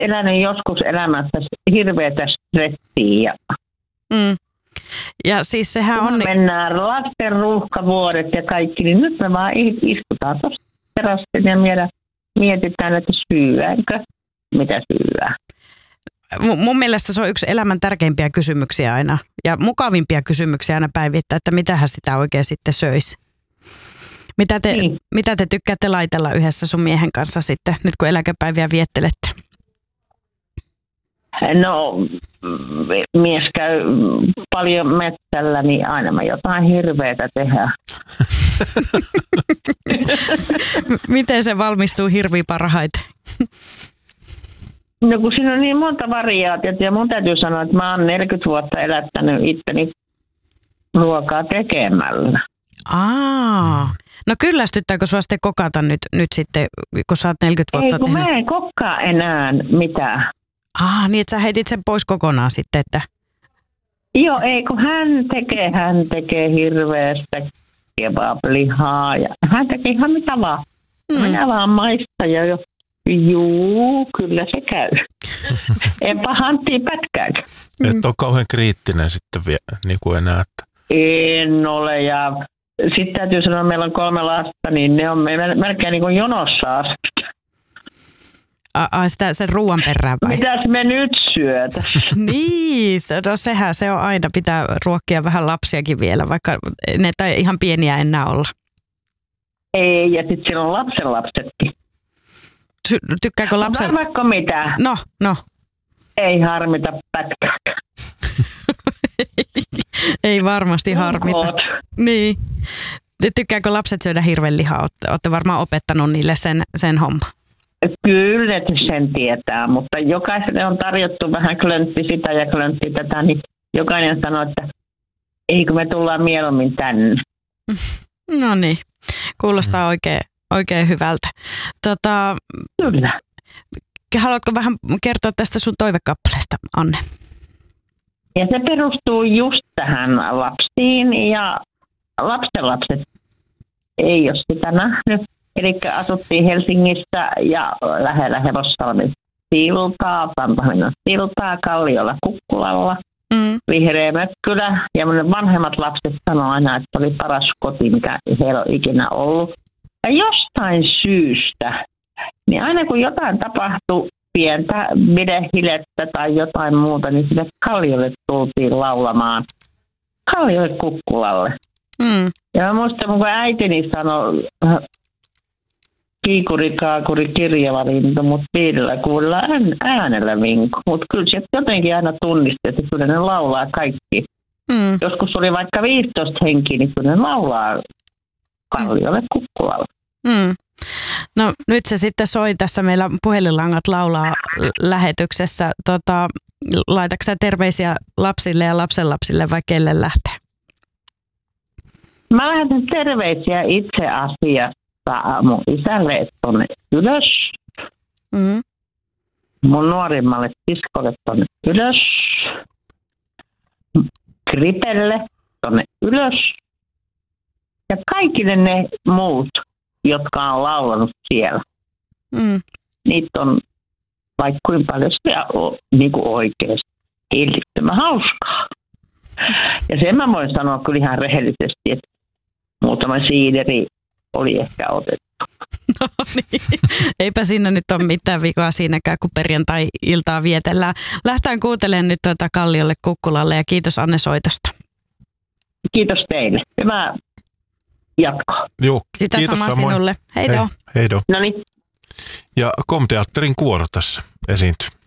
elänyt joskus elämässä hirveätä stressiä. Ja siis sehän on... Mennään lasten ruuhkavuodet ja kaikki, niin nyt me vaan istutaan tuossa terassin ja mietitään, että syödäänkö, mitä syödään. Mun mielestä se on yksi elämän tärkeimpiä kysymyksiä aina ja mukavimpia kysymyksiä aina päivittää, että mitähän sitä oikein sitten söisi. Mitä te tykkäätte laitella yhdessä sun miehen kanssa sitten, nyt kun eläkepäiviä viettelette? No, mies käy paljon metsällä, niin aina mä jotain hirveätä tehdään. Miten se valmistuu hirvi parhaiten? No kun siinä on niin monta variaatiota ja mun täytyy sanoa, että mä oon 40 vuotta elättänyt itteni ruokaa tekemällä. No kyllästyttääkö sua sitten kokata nyt sitten, kun sä oot 40 vuotta tehnyt? Ei, kun mä en kokkaa enää mitään. Niin että sä heitit sen pois kokonaan sitten, että... Joo, ei kun hän tekee hirveästä kebab-lihaa ja hän tekee ihan mitä vaan. Minä vaan maistan ja juu, kyllä se käy. Enpä hanttia pätkääkään. Et ole kauhean kriittinen sitten vielä, niin kuin enää. Että... En ole ja sitten täytyy sanoa, että meillä on 3 lasta, niin ne on melkein niin kuin jonossa asti. Sen ruoan perään vai? Mitäs me nyt syötä? Niin, no sehän se on aina. Pitää ruokkia vähän lapsiakin vielä, vaikka ne ei ihan pieniä enää olla. Ei, ja sitten siellä on lapsenlapsetkin. Tykkääkö lapset? Arvaatko mitä? No. Ei harmita pätkääkään. Ei varmasti harmita. Niin. Tykkääkö lapset syödä hirvenlihaa? Olette varmaan opettanut niille sen homma. Kyllä, että sen tietää, mutta jokaiselle on tarjottu vähän klöntti sitä ja klöntti tätä, niin jokainen sanoo, että eikö me tullaan mieluummin tänne. No niin, kuulostaa oikein hyvältä. Kyllä. Haluatko vähän kertoa tästä sun toivekappaleesta, Anne? Ja se perustuu just tähän lapsiin ja lapsenlapset ei ole sitä nähnyt. Eli asuttiin Helsingissä ja lähellä Hevossalmen siltaa, Pantahaminan siltaa, Kalliolla Kukkulalla, vihreä mökkylä. Ja mun vanhemmat lapset sanoivat aina, että se oli paras koti, mikä heillä on ikinä ollut. Ja jostain syystä, niin aina kun jotain tapahtui, pientä videhilettä tai jotain muuta, niin sille Kalliolle tultiin laulamaan. Kalliolle Kukkulalle. Ja mä muistan, kun äitini sanoi, kiikuri, kaakuri, kirjava lintu, mutta 5-6 äänellä vinku. Mutta kyllä sieltä jotenkin aina tunnisti, että kyllä ne laulaa kaikki. Joskus oli vaikka 15 henkiä, niin kyllä ne laulaa Kalliolle Kukkulalle. No nyt se sitten soi tässä, meillä puhelinlangat laulaa lähetyksessä. Laitatko sä terveisiä lapsille ja lapsenlapsille vai kelle lähtee? Mä lähetän terveisiä itse asiassa mun isälle tonne ylös. Mun nuorimmalle siskolle tonne ylös. Kripelle tonne ylös. Ja kaikille ne muut, jotka on laulanut siellä. Niitä on vaikka kuinka paljon siellä on niin kuin oikeasti hillittömän hauskaa. Ja sen mä voin sanoa kyllä ihan rehellisesti, että muutama siideri oli ehkä otettu. No niin, eipä siinä nyt ole mitään vikaa siinäkään, kun perjantai-iltaa vietellään. Lähtään kuuntelemaan nyt Kalliolle Kukkulalle ja kiitos Anne soitosta. Kiitos teille. Hyvää jatkoa. Joo, sitä kiitos sama samoin. sinulle. Heido. Heido. No niin. Ja Komteatterin kuoro tässä esiintyy.